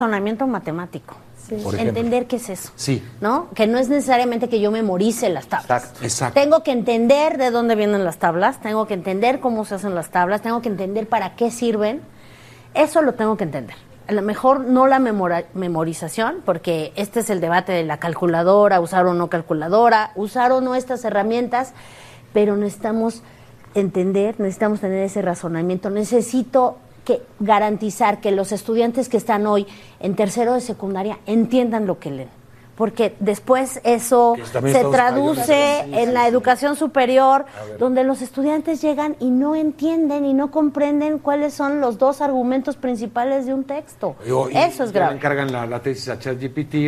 razonamiento matemático. Sí. Entender qué es eso. Sí. ¿No? Que no es necesariamente que yo memorice las tablas. Exacto. Tengo que entender de dónde vienen las tablas, tengo que entender cómo se hacen las tablas, tengo que entender para qué sirven. Eso lo tengo que entender. A lo mejor no la memorización, porque este es el debate de la calculadora, usar o no calculadora, usar o no estas herramientas, pero necesitamos entender, necesitamos tener ese razonamiento. Necesito garantizar que los estudiantes que están hoy en tercero de secundaria entiendan lo que leen, porque después eso se traduce en la educación superior, donde los estudiantes llegan y no entienden y no comprenden cuáles son los dos argumentos principales de un texto. Eso es grave. Le encargan la tesis a ChatGPT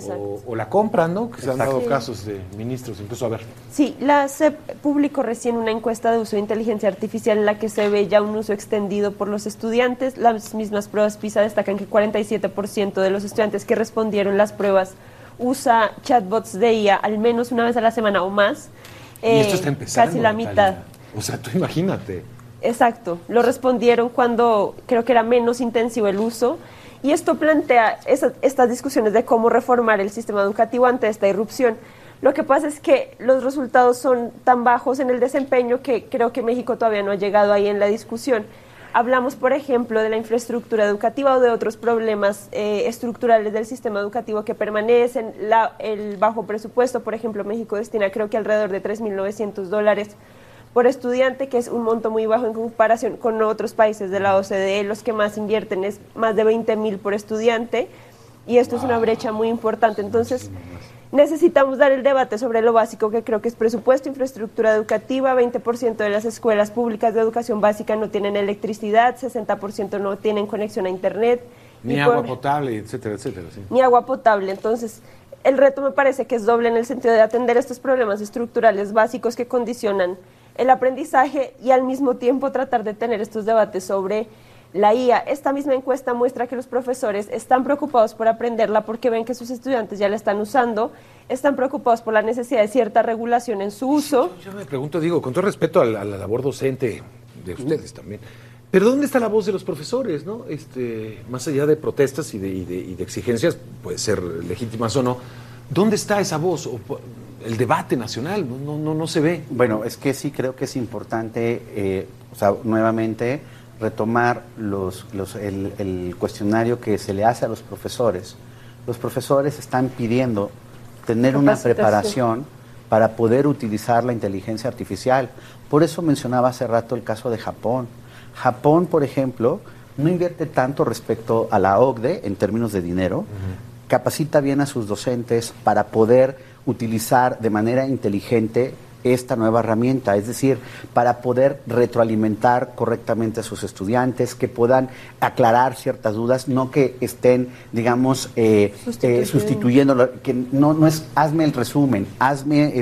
o la compran, ¿no? Que se han dado casos de ministros, incluso. A ver. Sí, la SEP publicó recién una encuesta de uso de inteligencia artificial en la que se ve ya un uso extendido por los estudiantes. Las mismas pruebas PISA destacan que 47% de los estudiantes que respondieron las pruebas usa chatbots de IA al menos una vez a la semana o más. Y esto está empezando. Casi la mitad. O sea, tú imagínate. Exacto. Lo respondieron cuando creo que era menos intensivo el uso. Y esto plantea estas discusiones de cómo reformar el sistema educativo ante esta irrupción. Lo que pasa es que los resultados son tan bajos en el desempeño que creo que México todavía no ha llegado ahí en la discusión. Hablamos, por ejemplo, de la infraestructura educativa o de otros problemas estructurales del sistema educativo que permanecen, el bajo presupuesto. Por ejemplo, México destina creo que alrededor de $3.900 por estudiante, que es un monto muy bajo en comparación con otros países de la OCDE. Los que más invierten es más de 20,000 por estudiante, y esto es una brecha muy importante. Entonces, necesitamos dar el debate sobre lo básico, que creo que es presupuesto, infraestructura educativa. 20% de las escuelas públicas de educación básica no tienen electricidad, 60% no tienen conexión a internet. Ni agua potable, etcétera, etcétera. Sí. Ni agua potable. Entonces, el reto me parece que es doble en el sentido de atender estos problemas estructurales básicos que condicionan el aprendizaje y al mismo tiempo tratar de tener estos debates sobre la IA. Esta misma encuesta muestra que los profesores están preocupados por aprenderla porque ven que sus estudiantes ya la están usando, están preocupados por la necesidad de cierta regulación en su uso. Yo me pregunto, digo, con todo respeto a la labor docente de ustedes también, pero ¿dónde está la voz de los profesores, no? Más allá de protestas y de exigencias, puede ser legítimas o no, ¿dónde está esa voz? El debate nacional no se ve. Bueno, es que sí creo que es importante, nuevamente retomar el cuestionario que se le hace a los profesores. Los profesores están pidiendo tener una preparación para poder utilizar la inteligencia artificial. Por eso mencionaba hace rato el caso de Japón. Japón, por ejemplo, no invierte tanto respecto a la OCDE en términos de dinero, capacita bien a sus docentes para poder utilizar de manera inteligente esta nueva herramienta, es decir, para poder retroalimentar correctamente a sus estudiantes, que puedan aclarar ciertas dudas, no que estén, digamos, sustituyendo, que no es hazme el resumen, hazme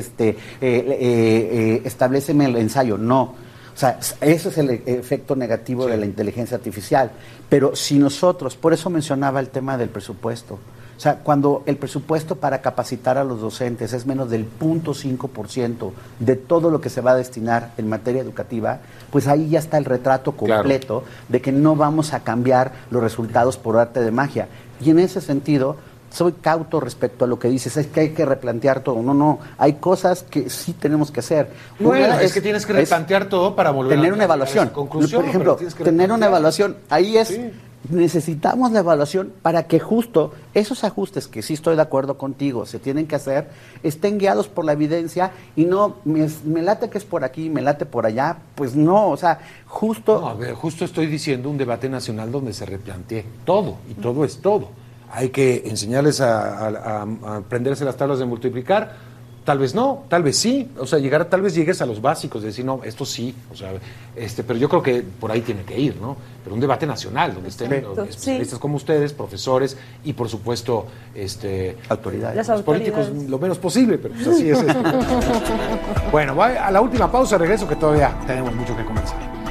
establéceme el ensayo, no. O sea, ese es el efecto negativo de la inteligencia artificial. Pero si nosotros, por eso mencionaba el tema del presupuesto, o sea, cuando el presupuesto para capacitar a los docentes es menos del 0.5% de todo lo que se va a destinar en materia educativa, pues ahí ya está el retrato completo de que no vamos a cambiar los resultados por arte de magia. Y en ese sentido, soy cauto respecto a lo que dices, es que hay que replantear todo. No, hay cosas que sí tenemos que hacer. Bueno, es que tienes que replantear todo para volver tener una evaluación. Por ejemplo, tener una evaluación, ahí es... Sí. Necesitamos la evaluación para que justo esos ajustes, que sí estoy de acuerdo contigo, se tienen que hacer, estén guiados por la evidencia y no, me late que es por aquí, me late por allá, pues no, o sea, justo... No, a ver, justo estoy diciendo un debate nacional donde se replantee todo, y todo es todo. Hay que enseñarles a aprenderse las tablas de multiplicar. Tal vez no, tal vez sí, o sea, tal vez llegues a los básicos, de decir, no, esto sí, o sea, pero yo creo que por ahí tiene que ir, ¿no? Pero un debate nacional, donde estén especialistas como ustedes, profesores y, por supuesto, autoridades. Los políticos lo menos posible, pero pues así es esto. Bueno, a la última pausa, regreso, que todavía tenemos mucho que conversar.